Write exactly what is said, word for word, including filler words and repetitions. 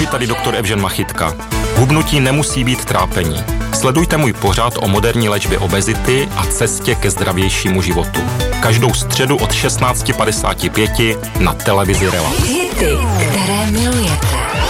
Ahoj, tady doktor Evžen Machytka. Hubnutí nemusí být trápení. Sledujte můj pořad o moderní léčbě obezity a cestě ke zdravějšímu životu. Každou středu od šestnáct padesát pět na televizi Relax. Hity, které milujete.